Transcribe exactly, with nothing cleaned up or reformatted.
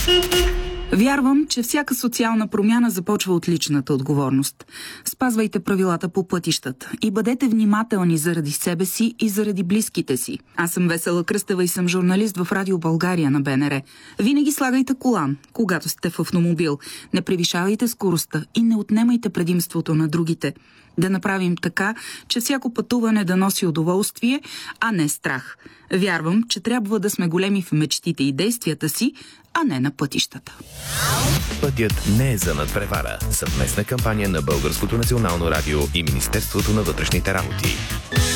Вярвам, че всяка социална промяна започва от личната отговорност. Спазвайте правилата по пътищата и бъдете внимателни заради себе си и заради близките си. Аз съм Весела Кръстева и съм журналист в Радио България на Б Н Р. Винаги слагайте колан, когато сте в автомобил. Не превишавайте скоростта и не отнемайте предимството на другите. Да направим така, че всяко пътуване да носи удоволствие, а не страх. Вярвам, че трябва да сме големи в мечтите и действията си, а не на пътищата. Пътят не е за надпревара. Съвместна кампания на Българското национално радио и Министерството на вътрешните работи.